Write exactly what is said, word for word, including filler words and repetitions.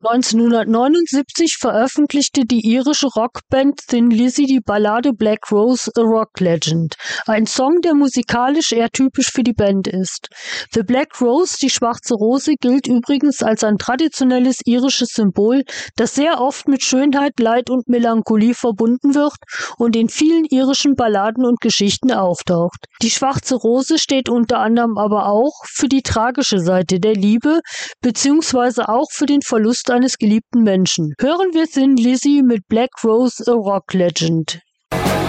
neunzehnhundertneunundsiebzig veröffentlichte die irische Rockband Thin Lizzy die Ballade Black Rose, A Rock Legend, ein Song, der musikalisch eher typisch für die Band ist. The Black Rose, die schwarze Rose, gilt übrigens als ein traditionelles irisches Symbol, das sehr oft mit Schönheit, Leid und Melancholie verbunden wird und in vielen irischen Balladen und Geschichten auftaucht. Die schwarze Rose steht unter anderem aber auch für die tragische Seite der Liebe, beziehungsweise auch für den Verlust eines geliebten Menschen. Hören wir Thin Lizzy mit Black Rose, A Rock Legend.